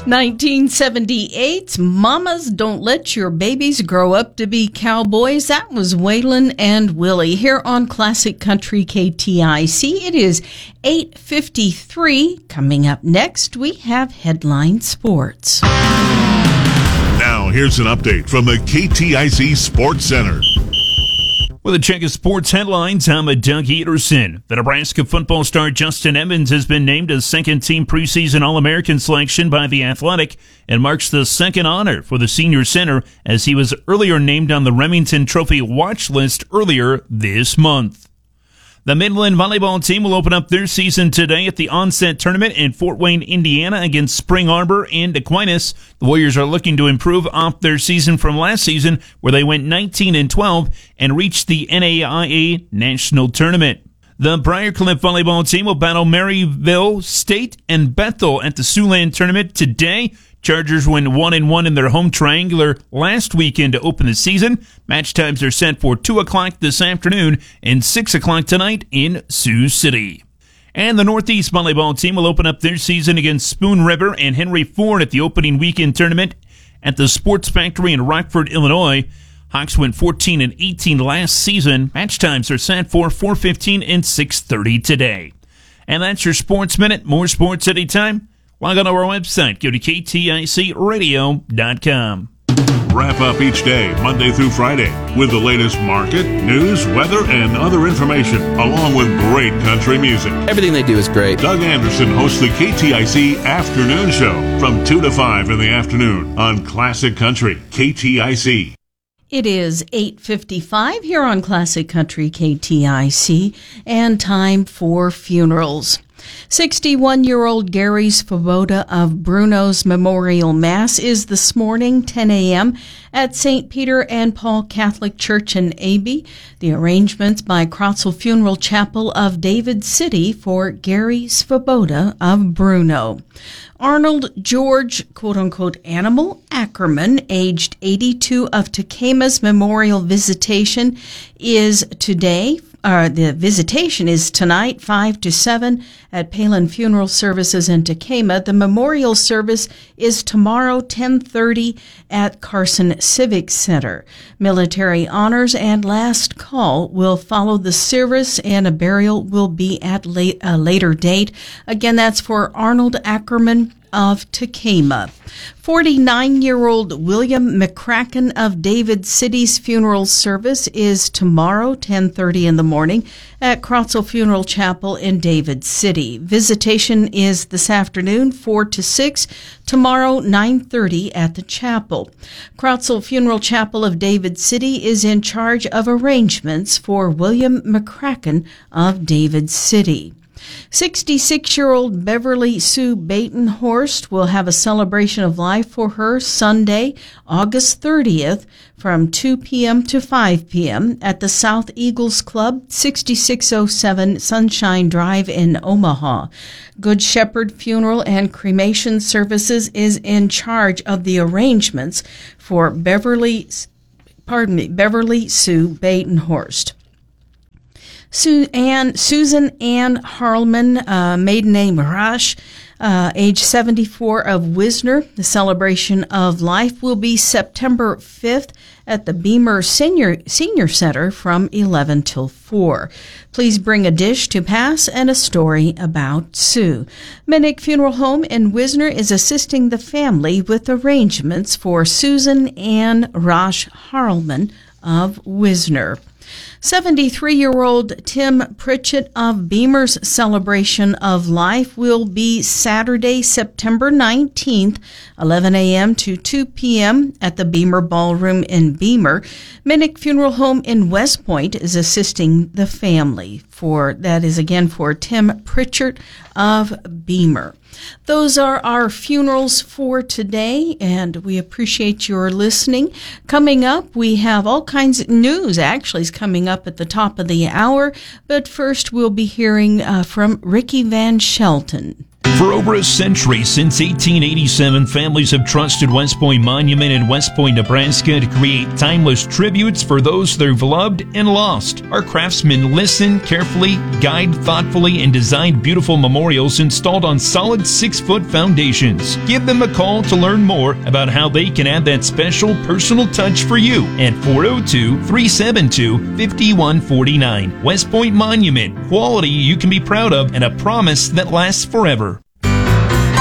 1978's Mamas Don't Let Your Babies Grow Up to Be Cowboys. That was Waylon and Willie here on Classic Country KTIC. It is 8:53. Coming up next, we have Headline Sports. Now, here's an update from the KTIC Sports Center. With a check of sports headlines, I'm Doug Ederson. The Nebraska football star Justin Evans has been named a second-team preseason All-American selection by The Athletic and marks the second honor for the senior center as he was earlier named on the Remington Trophy watch list earlier this month. The Midland volleyball team will open up their season today at the Onset Tournament in Fort Wayne, Indiana against Spring Arbor and Aquinas. The Warriors are looking to improve off their season from last season where they went 19-12 and reached the NAIA National Tournament. The Briarcliff volleyball team will battle Maryville State and Bethel at the Siouxland Tournament today. Chargers went 1-1 in their home triangular last weekend to open the season. Match times are set for 2 o'clock this afternoon and 6 o'clock tonight in Sioux City. And the Northeast volleyball team will open up their season against Spoon River and Henry Ford at the opening weekend tournament at the Sports Factory in Rockford, Illinois. Hawks went 14-18 last season. Match times are set for 4:15 and 6:30 today. And that's your Sports Minute. More sports anytime. Log on to our website. Go to KTICradio.com. Wrap up each day, Monday through Friday, with the latest market, news, weather, and other information, along with great country music. Everything they do is great. Doug Anderson hosts the KTIC Afternoon Show from 2 to 5 in the afternoon on Classic Country KTIC. It is 8:55 here on Classic Country KTIC, and time for funerals. 61-year-old Gary Svoboda of Bruno's Memorial Mass is this morning, 10 a.m., at St. Peter and Paul Catholic Church in Aby. The arrangements by Krotzel Funeral Chapel of David City for Gary Svoboda of Bruno. Arnold George, quote-unquote, Animal Ackerman, aged 82, of Tequema's memorial visitation is today. The visitation is tonight, 5 to 7, at Palin Funeral Services in Tequema. The memorial service is tomorrow, 10:30, at Carson Civic Center. Military honors and last call will follow the service, and a burial will be at a later date. Again, that's for Arnold Ackerman of Tequema. 49-year-old William McCracken of David City's funeral service is tomorrow, 10:30 in the morning, at Krotzel Funeral Chapel in David City. Visitation is this afternoon, 4 to 6, tomorrow, 9:30 at the chapel. Krotzel Funeral Chapel of David City is in charge of arrangements for William McCracken of David City. 66-year-old Beverly Sue Batenhorst will have a celebration of life for her Sunday, August 30th, from 2 p.m. to 5 p.m. at the South Eagles Club, 6607 Sunshine Drive in Omaha. Good Shepherd Funeral and Cremation Services is in charge of the arrangements for Beverly Sue Batenhorst. Susan Ann Harlman, maiden name Rush, age 74, of Wisner. The celebration of life will be September 5th at the Beamer Senior Center from 11 till 4. Please bring a dish to pass and a story about Sue. Minnick Funeral Home in Wisner is assisting the family with arrangements for Susan Ann Rosh Harlman of Wisner. 73-year-old Tim Pritchett of Beamer's celebration of life will be Saturday, September 19th, 11 a.m. to 2 p.m. at the Beamer Ballroom in Beamer. Minnick Funeral Home in West Point is assisting the family. That is again for Tim Pritchett of Beamer. Those are our funerals for today, and we appreciate your listening. Coming up, we have all kinds of news, actually, is coming up at the top of the hour. But first, we'll be hearing from Ricky Van Shelton. For over a century, since 1887, families have trusted West Point Monument in West Point, Nebraska to create timeless tributes for those they've loved and lost. Our craftsmen listen carefully, guide thoughtfully, and design beautiful memorials installed on solid 6-foot foundations. Give them a call to learn more about how they can add that special personal touch for you at 402-372-5149. West Point Monument, quality you can be proud of and a promise that lasts forever.